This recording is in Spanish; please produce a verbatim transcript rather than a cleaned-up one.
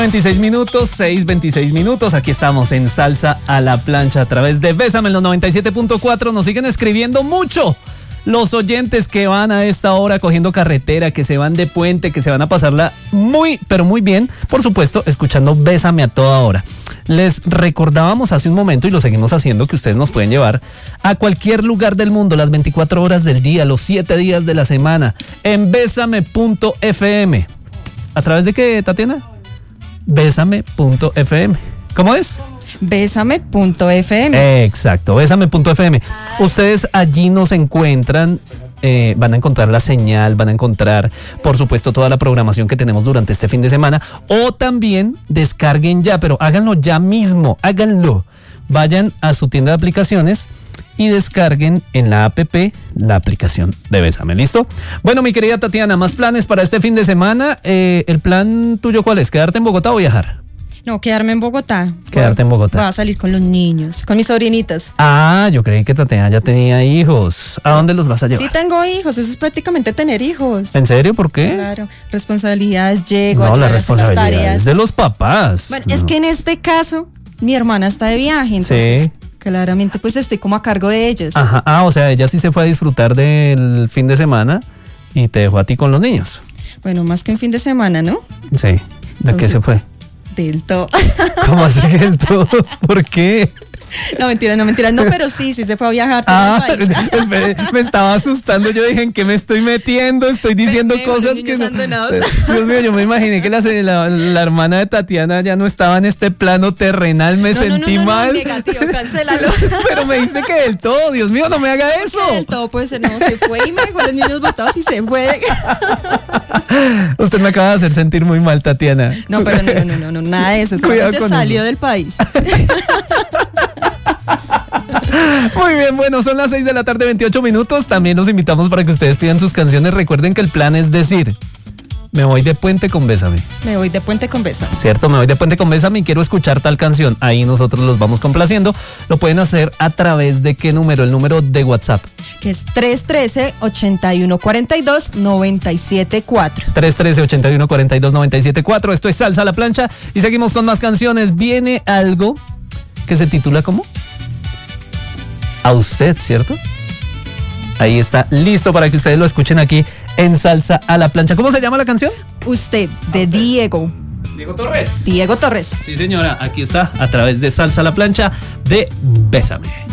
veintiséis minutos, seis veintiséis minutos, aquí estamos en Salsa a la Plancha a través de Bésame en los noventa y siete punto cuatro. Nos siguen escribiendo mucho los oyentes que van a esta hora cogiendo carretera, que se van de puente, que se van a pasarla muy, pero muy bien, por supuesto, escuchando Bésame a toda hora. Les recordábamos hace un momento, y lo seguimos haciendo, que ustedes nos pueden llevar a cualquier lugar del mundo, las veinticuatro horas del día, los siete días de la semana, en bésame punto efe eme. ¿A través de qué, Tatiana? bésame punto efe eme. ¿Cómo es? bésame punto efe eme. Exacto, bésame punto efe eme. Ustedes allí nos encuentran, eh, van a encontrar la señal, van a encontrar, por supuesto, toda la programación que tenemos durante este fin de semana. O también descarguen ya, pero háganlo ya mismo, háganlo. Vayan a su tienda de aplicaciones y descarguen en la app la aplicación de Bésame. ¿Listo? Bueno, mi querida Tatiana, ¿más planes para este fin de semana? Eh, ¿El plan tuyo cuál es? ¿Quedarte en Bogotá o viajar? No, quedarme en Bogotá. Quedarte en Bogotá. Voy a salir con los niños, con mis sobrinitas. Ah, yo creí que Tatiana ya tenía hijos. ¿A dónde los vas a llevar? Sí tengo hijos, eso es prácticamente tener hijos. ¿En serio? ¿Por qué? Claro, responsabilidades, llego, No, la ayudar a hacer las responsabilidad tareas. es de los papás. Bueno, no. Es que en este caso, mi hermana está de viaje, entonces Sí. claramente pues estoy como a cargo de ellos. Ajá, ah, o sea, ella sí se fue a disfrutar del fin de semana y te dejó a ti con los niños. Bueno, más que un fin de semana, ¿no? Sí. ¿De Entonces, qué se fue? Del todo. ¿Cómo así que el todo? ¿Por qué? No, mentira, no, mentira, no, pero sí, sí se fue a viajar por Ah, el país. espere, me estaba asustando. Yo dije, ¿en qué me estoy metiendo? Estoy diciendo Pendejo, cosas los que niños no. abandonados. Dios mío, yo me imaginé que la, la, la hermana de Tatiana ya no estaba en este plano terrenal. Me No, no, no, sentí no, no, mal. negativo, cancélalo. Pero me dice que del todo. Dios mío, no me haga eso. Que del todo puede ser, no, se fue y me dejó a los niños botados y se fue. Usted me acaba de hacer sentir muy mal, Tatiana. No, pero no, no, no, no, nada de eso. Cuidado Solamente con salió eso. del país. Muy bien, bueno, son las seis de la tarde, veintiocho minutos. También los invitamos para que ustedes pidan sus canciones. Recuerden que el plan es decir, me voy de puente con Bésame. Me voy de puente con beso. ¿Cierto? Me voy de puente con Bésame y quiero escuchar tal canción. Ahí nosotros los vamos complaciendo. Lo pueden hacer a través de ¿qué número? El número de WhatsApp. Que es tres uno tres, ocho uno cuatro dos, nueve siete cuatro. tres uno tres, ocho uno cuatro dos, nueve siete cuatro. Esto es Salsa a la Plancha y seguimos con más canciones. Viene algo que se titula ¿cómo? A usted, ¿cierto? Ahí está, listo para que ustedes lo escuchen aquí en Salsa a la Plancha. ¿Cómo se llama la canción? Usted, de Diego. Diego Torres. Diego Torres. Sí, señora, aquí está, a través de Salsa a la Plancha de Bésame.